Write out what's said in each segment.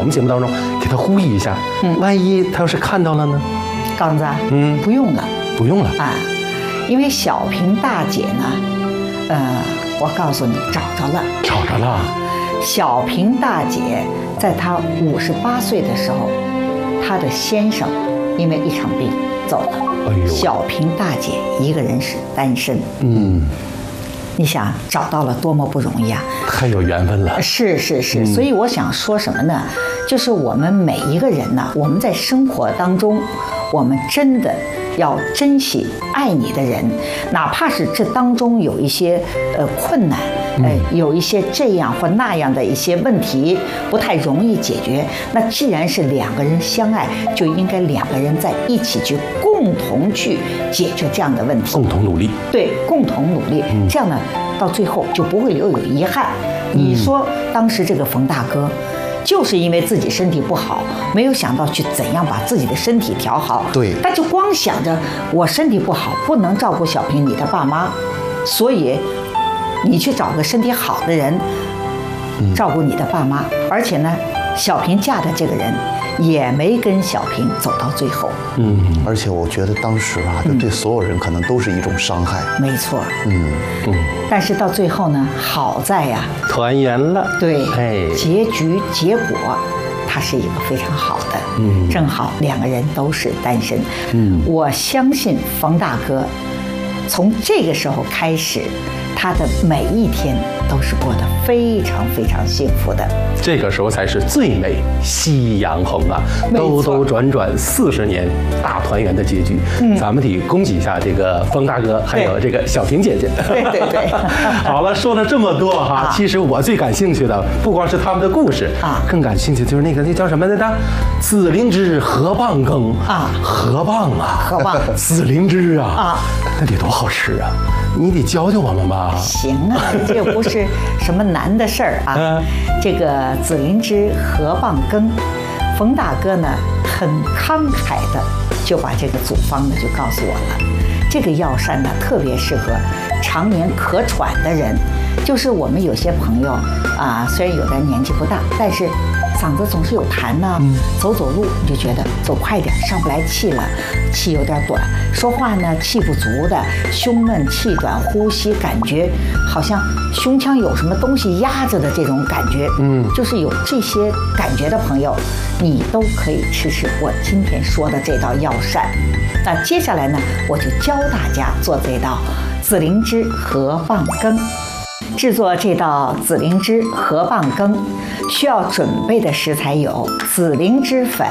我们节目当中给他呼吁一下，万一他要是看到了呢？ 刚子，不用了， 不用了啊，因为小平大姐呢，我告诉你，找着了。小平大姐在她58岁的时候，她的先生因为一场病走了。小平大姐一个人是单身。你想找到了多么不容易啊！ 太有缘分了。 是，所以我想说什么呢？就是我们每一个人呢，我们在生活当中，我们真的要珍惜爱你的人，哪怕是这当中有一些困难，有一些这样或那样的一些问题不太容易解决。那既然是两个人相爱，就应该两个人在一起去共同去解决这样的问题， 共同努力。 对，共同努力，这样呢，到最后就不会留有遗憾。你说当时这个冯大哥，就是因为自己身体不好，没有想到去怎样把自己的身体调好。 对， 他就光想着我身体不好，不能照顾小平你的爸妈，所以你去找个身体好的人照顾你的爸妈。而且呢，小平嫁的这个人也没跟小平走到最后。 而且我觉得当时啊，这对所有人可能都是一种伤害。 没错。但是到最后呢，好在呀， 团圆了。 对，结果，它是一个非常好的。正好两个人都是单身。我相信冯大哥从这个时候开始，他的每一天都是过得非常非常幸福的。 这个时候才是最美夕阳红啊！兜兜转转40年，大团圆的结局。咱们得恭喜一下这个冯大哥，还有这个小平姐姐。 对。 好了，说了这么多哈，其实我最感兴趣的不光是他们的故事啊，更感兴趣的就是那叫什么来着？紫灵芝河蚌羹啊，河蚌，紫灵芝啊，那得多好吃啊！你得教我们吧。 行啊，这又不是什么难的事儿啊。这个紫灵芝河蚌羹，冯大哥呢很慷慨的就把这个组方呢就告诉我了。这个药膳呢特别适合常年咳喘的人，就是我们有些朋友啊，虽然有的年纪不大，但是嗓子总是有痰呢，走路你就觉得走快点，上不来气了，气有点短，说话呢气不足的，胸闷气短，呼吸感觉好像胸腔有什么东西压着的这种感觉，就是有这些感觉的朋友，你都可以吃我今天说的这道药膳。那接下来呢，我就教大家做这道紫灵芝河蚌羹。制作这道紫灵芝河蚌羹需要准备的食材有紫灵芝粉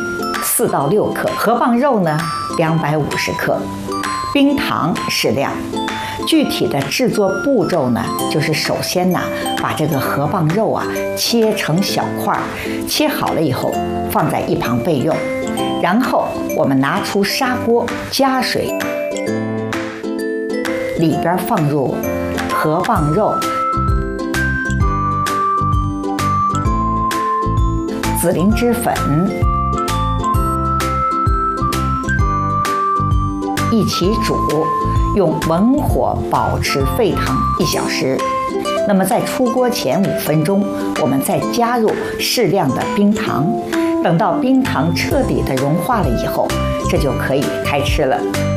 4到6克，河蚌肉呢250克，冰糖适量。具体的制作步骤呢，就是首先呢，把这个河蚌肉啊切成小块，切好了以后放在一旁备用。然后我们拿出砂锅，加水，里边放入河蚌肉、紫灵芝粉，一起煮，用文火保持沸腾1小时。那么在出锅前5分钟，我们再加入适量的冰糖，等到冰糖彻底的融化了以后，这就可以开吃了。